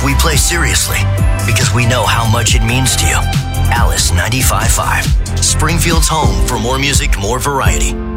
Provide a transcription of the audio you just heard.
We play seriously because we know how much it means to you. Alice 95.5, Springfield's home for more music, more variety.